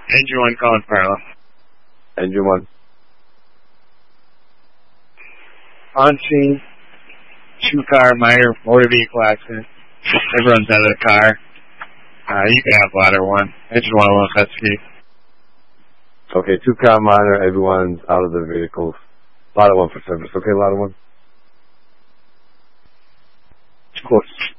Engine 1 calling Farlow. Engine 1. On scene, 2-car minor motor vehicle accident. Everyone's out of the car. You can have ladder 1. Engine 1 will investigate. Okay, 2-car minor, everyone's out of the vehicles. Ladder 1 for service. Okay, ladder 1. Of course.